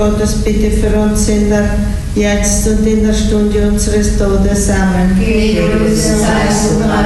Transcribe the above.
Gottes, bitte für uns Sünder, jetzt und in der Stunde unseres Todes. Amen. Gnädig uns, sei es